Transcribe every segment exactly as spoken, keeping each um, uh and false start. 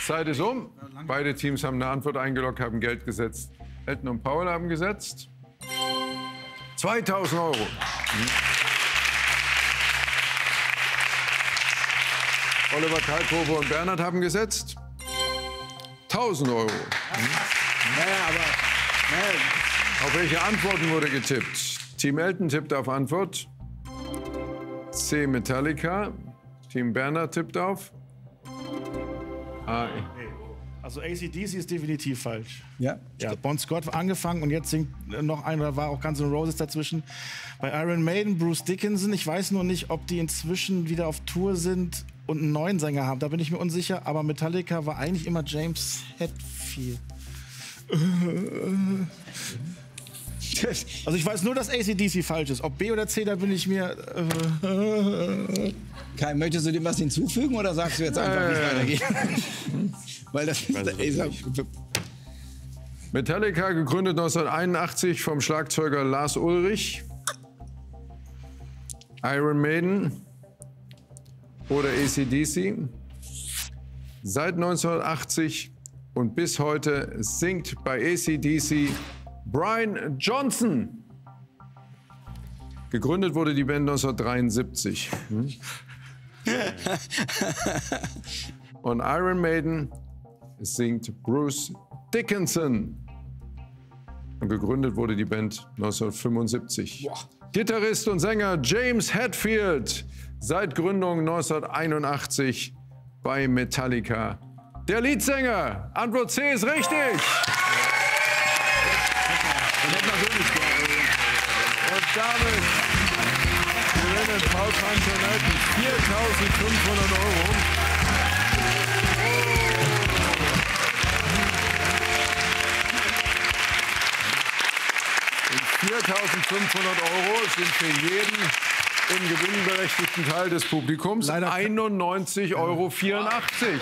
Zeit ist um. Beide Teams haben eine Antwort eingeloggt, haben Geld gesetzt. Elton und Paul haben gesetzt. zweitausend Euro. Oliver Kalkofe und Bernhard haben gesetzt. tausend Euro. Naja, aber... Naja. Auf welche Antworten wurde getippt? Team Elton tippt auf Antwort C, Metallica. Team Bernhard tippt auf A. Also A C D C ist definitiv falsch. Ja. Ja, Bon Scott angefangen und jetzt singt noch einer, da war auch Guns N' Roses dazwischen. Bei Iron Maiden, Bruce Dickinson. Ich weiß nur nicht, ob die inzwischen wieder auf Tour sind und einen neuen Sänger haben. Da bin ich mir unsicher. Aber Metallica war eigentlich immer James Hetfield. Also ich weiß nur, dass A C D C falsch ist. Ob B oder C, da bin ich mir... Äh Kai, möchtest du dem was hinzufügen oder sagst du jetzt einfach, wie es weitergeht? Weil das ist der Metallica, gegründet neunzehnhunderteinundachtzig vom Schlagzeuger Lars Ulrich. Iron Maiden oder A C D C. Seit neunzehnhundertachtzig und bis heute singt bei A C D C Brian Johnson. Gegründet wurde die Band neunzehnhundertdreiundsiebzig. Hm? Und Iron Maiden singt Bruce Dickinson. Und gegründet wurde die Band neunzehnhundertfünfundsiebzig. Boah. Gitarrist und Sänger James Hetfield, seit Gründung neunzehnhunderteinundachtzig bei Metallica. Der Leadsänger, Antwort C ist richtig. Und damit gewinnen Paul Panzer und Elton viertausendfünfhundert Euro. viertausendfünfhundert Euro sind für jeden im gewinnberechtigten Teil des Publikums Leider einundneunzig Euro vierundachtzig.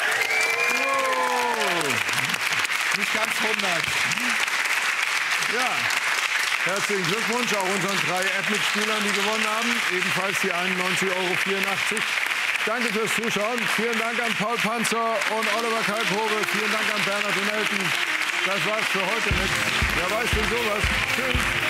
Oh. nicht ganz hundert. Ja, herzlichen Glückwunsch auch unseren drei App-Mitspielern, die gewonnen haben. Ebenfalls die einundneunzig Euro vierundachtzig. Danke fürs Zuschauen. Vielen Dank an Paul Panzer und Oliver Kalkofe. Vielen Dank an Bernhard und Elton. Das war's für heute mit Wer weiß denn sowas. Tschüss.